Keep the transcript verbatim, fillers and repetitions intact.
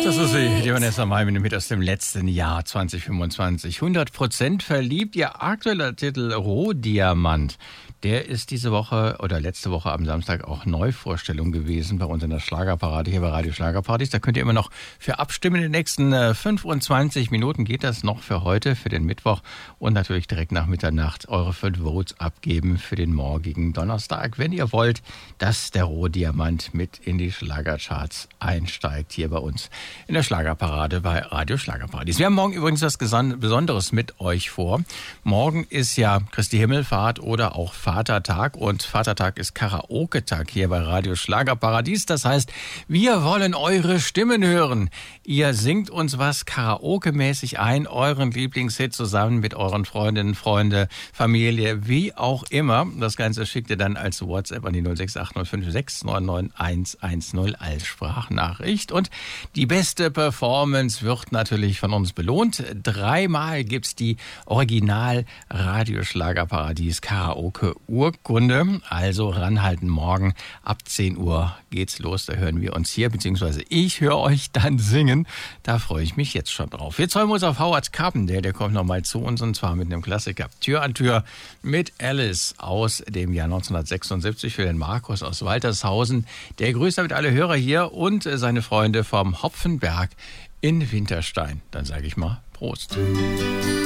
Das ist sie, die Vanessa Mai mit aus dem letzten Jahr zwanzig fünfundzwanzig. hundert Prozent verliebt, ihr aktueller Titel Rohdiamant. Der ist diese Woche oder letzte Woche am Samstag auch Neuvorstellung gewesen bei uns in der Schlagerparade hier bei Radio Schlagerpartys. Da könnt ihr immer noch für abstimmen. In den nächsten äh, fünfundzwanzig Minuten geht das noch für heute, für den Mittwoch und natürlich direkt nach Mitternacht eure fünf Votes abgeben für den morgigen Donnerstag, wenn ihr wollt, dass der Rohdiamant mit in die Schlagercharts einsteigt hier bei uns in der Schlagerparade bei Radio Schlagerpartys. Wir haben morgen übrigens was Besonderes mit euch vor. Morgen ist ja Christi Himmelfahrt oder auch Vatertag und Vatertag ist Karaoke-Tag hier bei Radio Schlagerparadies. Das heißt, wir wollen eure Stimmen hören. Ihr singt uns was Karaoke-mäßig ein, euren Lieblingshit zusammen mit euren Freundinnen, Freunde, Familie, wie auch immer. Das Ganze schickt ihr dann als WhatsApp an die null sechs acht null fünf sechs neun neun eins eins null als Sprachnachricht. Und die beste Performance wird natürlich von uns belohnt. Dreimal gibt's die Original Radio Schlagerparadies Karaoke Urkunde. Also ranhalten, morgen ab zehn Uhr geht's los. Da hören wir uns hier, beziehungsweise ich höre euch dann singen. Da freue ich mich jetzt schon drauf. Jetzt freuen wir uns auf Howard Carpendale. Der kommt nochmal zu uns und zwar mit einem Klassiker Tür an Tür mit Alice aus dem Jahr neunzehnhundertsechsundsiebzig für den Markus aus Waltershausen. Der grüßt damit alle Hörer hier und seine Freunde vom Hopfenberg in Winterstein. Dann sage ich mal Prost.